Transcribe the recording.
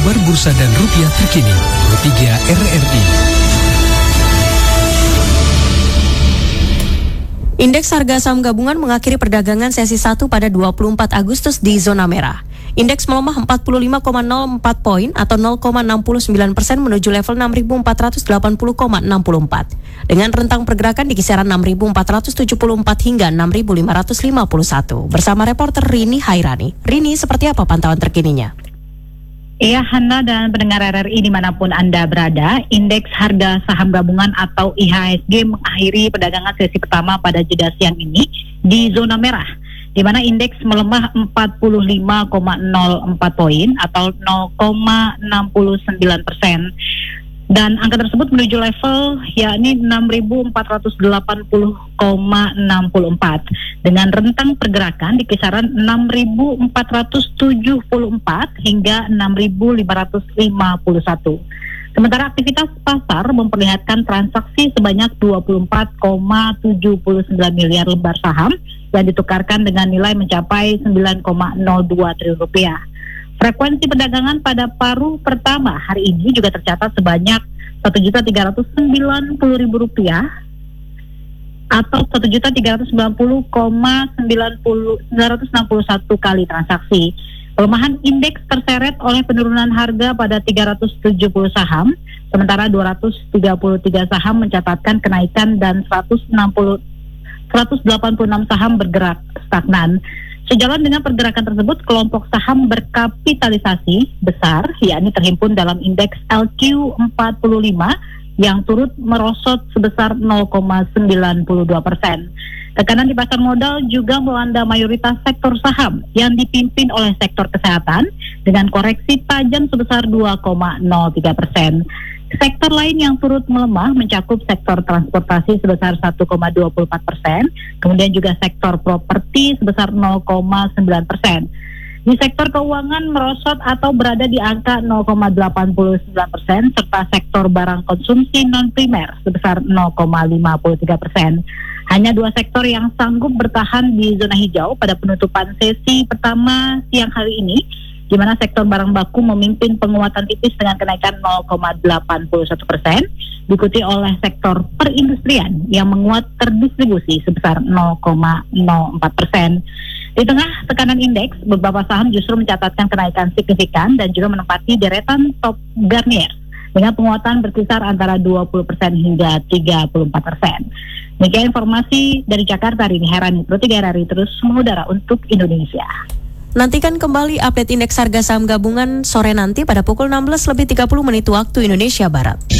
kabar bursa dan rupiah terkini. Pro 3 RRI. Indeks harga saham gabungan mengakhiri perdagangan sesi 1 pada 24 Agustus di zona merah. Indeks melemah 45,04 poin atau 0,69% menuju level 6.480,64 dengan rentang pergerakan di kisaran 6.474 hingga 6.551. Bersama reporter Rini Hairani. Rini, seperti apa pantauan terkininya? Iya, Hana dan pendengar RRI dimanapun Anda berada, indeks harga saham gabungan atau IHSG mengakhiri perdagangan sesi pertama pada jeda siang ini di zona merah, di mana indeks melemah 45,04 poin atau 0,69%. Dan angka tersebut menuju level yakni 6.480,64 dengan rentang pergerakan di kisaran 6.474 hingga 6.551. Sementara aktivitas pasar memperlihatkan transaksi sebanyak 24,79 miliar lembar saham yang ditukarkan dengan nilai mencapai 9,02 triliun rupiah. Frekuensi perdagangan pada paruh pertama hari ini juga tercatat sebanyak Rp1.390.000 atau Rp1.390,961 kali transaksi. Pelemahan indeks terseret oleh penurunan harga pada 370 saham, sementara 233 saham mencatatkan kenaikan dan 186 saham bergerak stagnan. Sejalan dengan pergerakan tersebut, kelompok saham berkapitalisasi besar, yakni terhimpun dalam indeks LQ45 yang turut merosot sebesar 0,92%. Tekanan di pasar modal juga melanda mayoritas sektor saham yang dipimpin oleh sektor kesehatan dengan koreksi tajam sebesar 2,03%. Sektor lain yang turut melemah mencakup sektor transportasi sebesar 1,24%, kemudian juga sektor properti sebesar 0,9%. Di sektor keuangan merosot atau berada di angka 0,89%, serta sektor barang konsumsi non-primer sebesar 0,53%. Hanya dua sektor yang sanggup bertahan di zona hijau pada penutupan sesi pertama siang hari ini, di mana sektor barang baku memimpin penguatan tipis dengan kenaikan 0,81%, diikuti oleh sektor perindustrian yang menguat terdistribusi sebesar 0,04%. Di tengah tekanan indeks, beberapa saham justru mencatatkan kenaikan signifikan dan juga menempati deretan top Garnier dengan penguatan berkisar antara 20% hingga 34%. Demikian informasi dari Jakarta, Rini Hairani, Pro 3 RRI terus mengudara untuk Indonesia. Nantikan kembali update indeks harga saham gabungan sore nanti pada pukul 16:30 waktu Indonesia Barat.